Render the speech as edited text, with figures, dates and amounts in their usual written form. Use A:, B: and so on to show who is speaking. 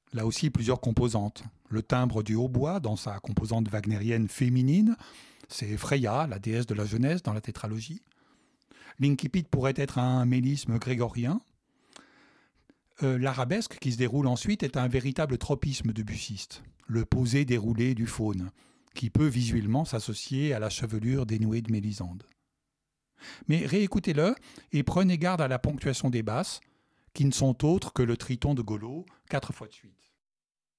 A: Là aussi, plusieurs composantes. Le timbre du hautbois, dans sa composante wagnérienne féminine, c'est Freya, la déesse de la jeunesse dans la tétralogie. L'incipit pourrait être un mélisme grégorien. L'arabesque qui se déroule ensuite est un véritable tropisme debussiste, le posé déroulé du faune, qui peut visuellement s'associer à la chevelure dénouée de Mélisande. Mais réécoutez-le et prenez garde à la ponctuation des basses, qui ne sont autres que le triton de Golo, 4 fois de suite.